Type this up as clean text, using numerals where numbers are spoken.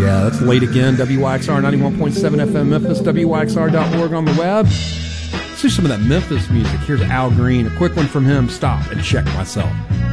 Yeah, that's late again. WYXR 91.7 FM Memphis, WYXR.org on the web. Let's do some of that Memphis music. Here's Al Green, a quick one from him. Stop and check myself.